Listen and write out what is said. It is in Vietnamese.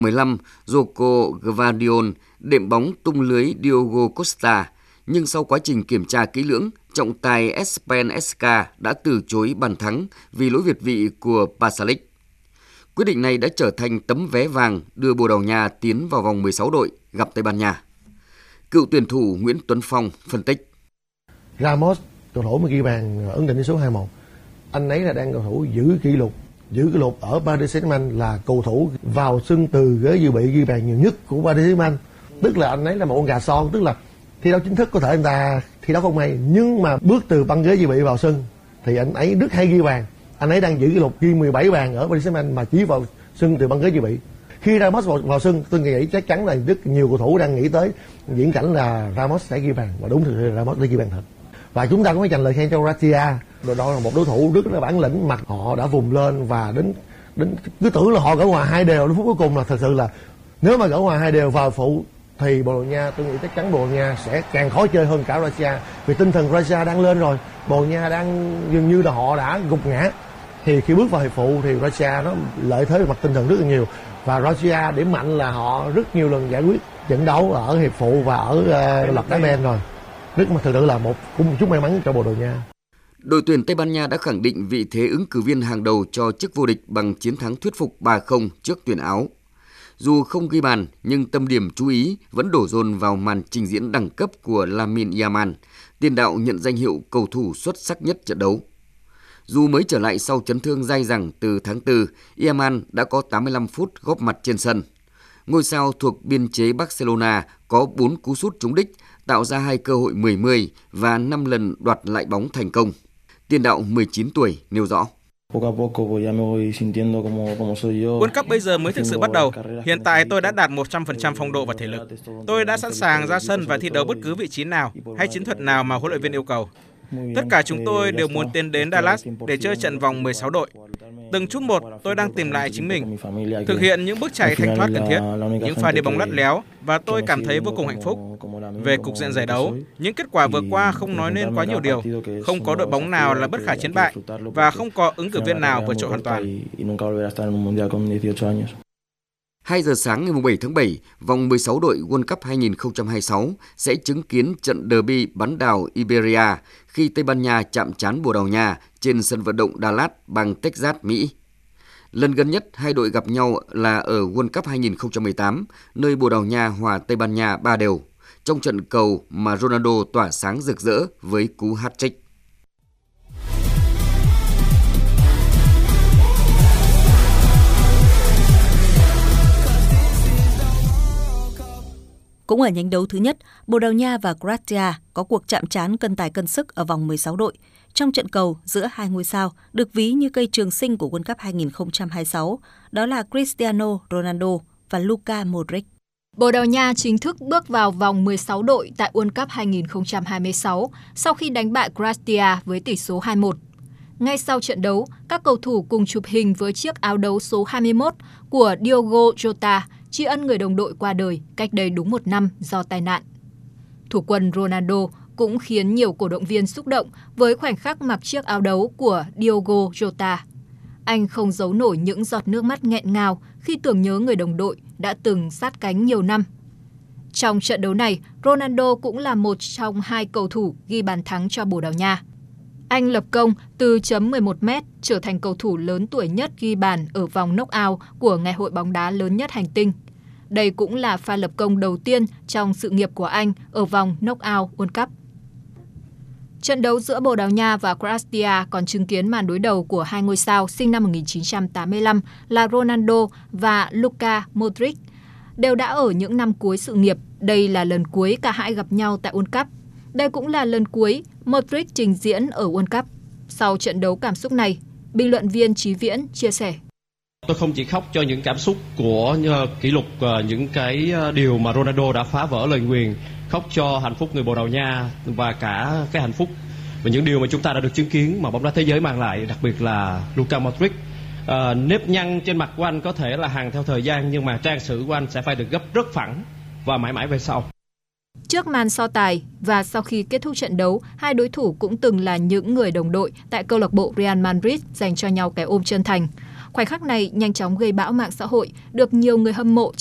15, Joko Gvardiol đệm bóng tung lưới Diogo Costa, nhưng sau quá trình kiểm tra kỹ lưỡng, trọng tài Espen SK đã từ chối bàn thắng vì lỗi việt vị của Pasalic. Quyết định này đã trở thành tấm vé vàng đưa Bồ Đào Nha tiến vào vòng 16 đội gặp Tây Ban Nha. Cựu tuyển thủ Nguyễn Tuấn Phong phân tích. Ramos, cầu thủ mà ghi bàn ấn định số 2-1, anh ấy là đang cầu thủ giữ kỷ lục ở Paris Saint-Germain, là cầu thủ vào sân từ ghế dự bị ghi bàn nhiều nhất của Paris Saint-Germain. Tức là anh ấy là một con gà son, tức là thi đấu chính thức có thể anh ta thi đấu không hay, nhưng mà bước từ băng ghế dự bị vào sân thì anh ấy rất hay ghi bàn. Anh ấy đang giữ kỷ lục ghi 17 bàn ở Paris Saint-Germain mà chỉ vào sân từ băng ghế dự bị. Khi Ramos vào sân, tôi nghĩ chắc chắn là rất nhiều cầu thủ đang nghĩ tới diễn cảnh là Ramos sẽ ghi bàn, và đúng thực sự là Ramos đã ghi bàn thật. Và chúng ta cũng phải dành lời khen cho Gracia. Đó là một đối thủ rất là bản lĩnh, mà họ đã vùng lên và đến cứ tưởng là họ gỡ hòa 2-2 đến phút cuối cùng, là thật sự là nếu mà gỡ hòa 2-2 vào phụ thì Bồ Đào Nha, tôi nghĩ chắc chắn Bồ Đào Nha sẽ càng khó chơi hơn cả Gracia, vì tinh thần Gracia đang lên rồi. Bồ Đào Nha đang dường như là họ đã gục ngã, thì khi bước vào hiệp phụ thì Gracia nó lợi thế về mặt tinh thần rất là nhiều, và Gracia điểm mạnh là họ rất nhiều lần giải quyết trận đấu ở hiệp phụ và ở lật đá men rồi. Rất mà thực sự là một chút may mắn cho Bồ Đào Nha. Đội tuyển Tây Ban Nha đã khẳng định vị thế ứng cử viên hàng đầu cho chức vô địch bằng chiến thắng thuyết phục 3-0 trước tuyển Áo. Dù không ghi bàn, nhưng tâm điểm chú ý vẫn đổ dồn vào màn trình diễn đẳng cấp của Lamine Yamal, tiền đạo nhận danh hiệu cầu thủ xuất sắc nhất trận đấu. Dù mới trở lại sau chấn thương dai dẳng từ tháng 4, Yamal đã có 85 phút góp mặt trên sân. Ngôi sao thuộc biên chế Barcelona có 4 cú sút trúng đích, tạo ra 2 cơ hội 10-10 và 5 lần đoạt lại bóng thành công. Tiền đạo 19 tuổi nêu rõ. World Cup bây giờ mới thực sự bắt đầu. Hiện tại tôi đã đạt 100% phong độ và thể lực. Tôi đã sẵn sàng ra sân và thi đấu bất cứ vị trí nào hay chiến thuật nào mà huấn luyện viên yêu cầu. Tất cả chúng tôi đều muốn tiến đến Dallas để chơi trận vòng 16 đội. Từng chút một, tôi đang tìm lại chính mình, thực hiện những bước chạy thanh thoát cần thiết, những pha đi bóng lắt léo, và tôi cảm thấy vô cùng hạnh phúc. Về cục diện giải đấu, những kết quả vừa qua không nói nên quá nhiều điều. Không có đội bóng nào là bất khả chiến bại, và không có ứng cử viên nào vượt trội hoàn toàn. 2 giờ sáng ngày 7 tháng 7, vòng 16 đội World Cup 2026 sẽ chứng kiến trận derby bán đảo Iberia khi Tây Ban Nha chạm trán Bồ Đào Nha trên sân vận động Dallas, bang Texas, Mỹ. Lần gần nhất hai đội gặp nhau là ở World Cup 2018, nơi Bồ Đào Nha hòa Tây Ban Nha 3-3, trong trận cầu mà Ronaldo tỏa sáng rực rỡ với cú hat-trick. Cũng ở nhánh đấu thứ nhất, Bồ Đào Nha và Croatia có cuộc chạm trán cân tài cân sức ở vòng 16 đội. Trong trận cầu giữa hai ngôi sao được ví như cây trường sinh của World Cup 2026, đó là Cristiano Ronaldo và Luka Modric. Bồ Đào Nha chính thức bước vào vòng 16 đội tại World Cup 2026 sau khi đánh bại Croatia với tỷ số 2-1. Ngay sau trận đấu, các cầu thủ cùng chụp hình với chiếc áo đấu số 21 của Diogo Jota, tri ân người đồng đội qua đời cách đây đúng 1 năm do tai nạn. Thủ quân Ronaldo cũng khiến nhiều cổ động viên xúc động với khoảnh khắc mặc chiếc áo đấu của Diogo Jota. Anh không giấu nổi những giọt nước mắt nghẹn ngào khi tưởng nhớ người đồng đội đã từng sát cánh nhiều năm. Trong trận đấu này, Ronaldo cũng là một trong 2 cầu thủ ghi bàn thắng cho Bồ Đào Nha. Anh lập công từ chấm 11m, trở thành cầu thủ lớn tuổi nhất ghi bàn ở vòng knock-out của ngày hội bóng đá lớn nhất hành tinh. Đây cũng là pha lập công đầu tiên trong sự nghiệp của anh ở vòng knock-out World Cup. Trận đấu giữa Bồ Đào Nha và Croatia còn chứng kiến màn đối đầu của 2 ngôi sao sinh năm 1985 là Ronaldo và Luka Modric. Đều đã ở những năm cuối sự nghiệp, đây là lần cuối cả hai gặp nhau tại World Cup. Đây cũng là lần cuối Modric trình diễn ở World Cup. Sau trận đấu cảm xúc này, bình luận viên Chí Viễn chia sẻ. Tôi không chỉ khóc cho những cảm xúc của kỷ lục, những cái điều mà Ronaldo đã phá vỡ lời nguyền, khóc cho hạnh phúc người Bồ Đào Nha và cả cái hạnh phúc và những điều mà chúng ta đã được chứng kiến mà bóng đá thế giới mang lại, đặc biệt là Luka Modric. Nếp nhăn trên mặt của anh có thể là hàng theo thời gian, nhưng mà trang sử của anh sẽ phải được gấp rất phẳng và mãi mãi về sau. Trước màn so tài và sau khi kết thúc trận đấu, hai đối thủ cũng từng là những người đồng đội tại câu lạc bộ Real Madrid dành cho nhau cái ôm chân thành. Khoảnh khắc này nhanh chóng gây bão mạng xã hội, được nhiều người hâm mộ